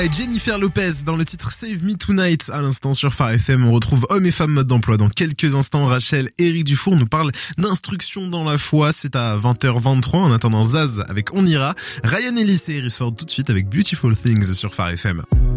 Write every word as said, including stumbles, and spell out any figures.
Et Jennifer Lopez dans le titre Save Me Tonight à l'instant sur Phare F M. On retrouve hommes et femmes mode d'emploi dans quelques instants. Rachel, Éric Dufour nous parle d'instruction dans la foi. C'est à vingt heures vingt-trois. En attendant Zaz avec On Ira. Ryan Ellis et Iris Ford tout de suite avec Beautiful Things sur Phare F M.